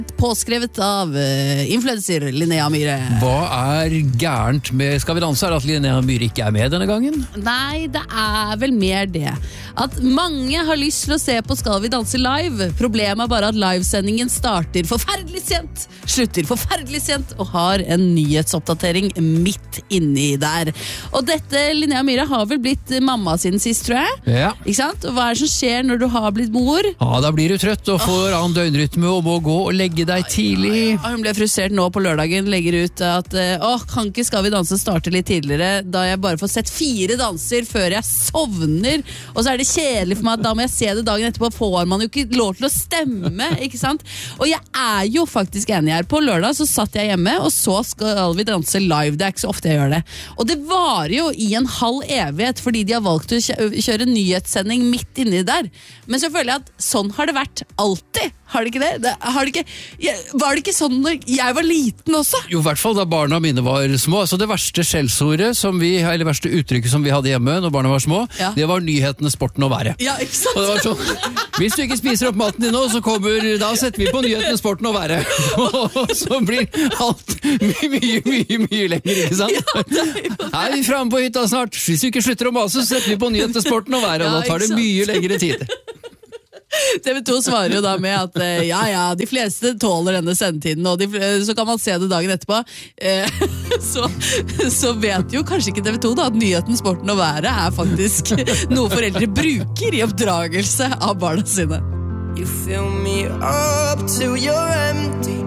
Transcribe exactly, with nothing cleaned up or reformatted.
Påskrevet av uh, influencer Linnea Myhre. Hva er gærent med Skal vi danse? Er det at Linnea Myhre ikke er med denne gangen? Nei, det er vel mer det. At mange har lyst til å se på Skal vi danse live. Problemet er bare at livesendingen starter forferdelig sent, slutter forferdelig sent og har en nyhetsoppdatering midt inni der. Og dette, Linnea Myhre har vel blitt mamma siden sist, tror jeg. Ja. Ikke sant? Og hva er det som skjer når du har blitt mor? Ja, da blir du trøtt og får annen døgnrytme og må gå og legge deg tidlig. Og hun ble frustrert nå på lørdagen, legger ut at åh, kan ikke Skal vi danse starte litt tidligere, da jeg bare får sett fire danser før jeg sovner, og så er det kjedelig for meg at da må jeg se det dagen etterpå, får man jo ikke lov til å stemme, ikke sant? Og jeg er jo faktisk enig her. På lørdag så satt jeg hjemme, og så Skal vi danse live, det er ikke så ofte jeg gjør det. Og det varer jo i en halv evighet, fordi de har valgt å kjøre nyhetssending midt inni der. Men så føler jeg at sånn har det vært alltid. Har det ikke det? det, har det ikke, jeg, var det ikke sånn når jeg var liten også? Jo, i hvert fall da barna mine var små. Så det verste skjellsordet som vi, eller verste uttrykket som vi hadde hjemme når barna var små, ja. Det var nyhetene, sporten og været. Ja, ikke sant? Og det var sånn, hvis du ikke spiser opp maten din nå, så kommer, da setter vi på nyhetene, sporten og været. Og så blir alt mye, mye, mye, mye lenger, ikke sant? Ja, det er jo det. Er vi fremme på hytta snart? Hvis du ikke slutter å mase, så setter vi på nyhetene, sporten og været, og ja, da tar det mye lengre tid. T V to svarer jo da med at ja, ja, de fleste tåler denne sendetiden, og de, så kan man se det dagen etterpå. Eh, så, så vet jo kanskje ikke T V to da, at nyheten, sporten og været er faktisk noe foreldre bruker i oppdragelse av barna sine. You fill me up till you're empty.